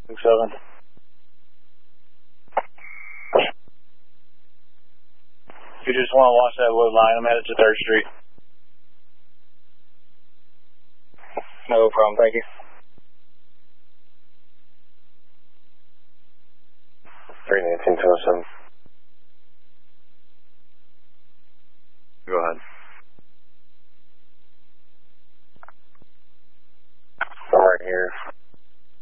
7. If you just want to watch that wood line, I'm headed to 3rd Street. No problem, thank you. 319-207. Go ahead. I'm right here.